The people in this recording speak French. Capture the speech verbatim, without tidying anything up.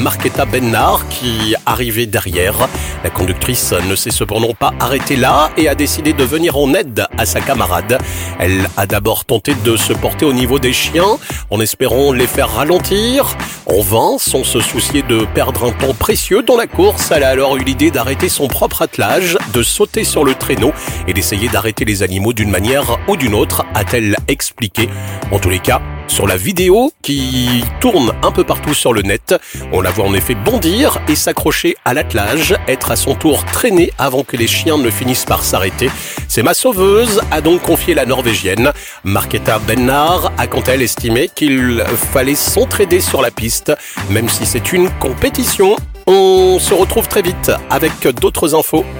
Marketa Bennar qui arrivait derrière. La conductrice ne s'est cependant pas arrêtée là et a décidé de venir en aide à sa camarade. Elle a d'abord tenté de se porter au niveau des chiens en espérant les faire ralentir. En vain, sans se soucier de perdre un temps précieux dans la course, elle a alors eu l'idée d'arrêter son propre attelage, de sauter sur le traîneau et d'essayer d'arrêter les animaux d'une manière ou d'une autre, a-t-elle expliqué. En tous les cas, sur la vidéo qui tourne un peu partout sur le net, on la voit en effet bondir et s'accrocher à l'attelage, être à son tour traînée avant que les chiens ne finissent par s'arrêter. C'est ma sauveuse, a donc confié la Norvégienne. Marketa Bennar a quant à elle estimé qu'il fallait s'entraider sur la piste, même si c'est une compétition. On se retrouve très vite avec d'autres infos.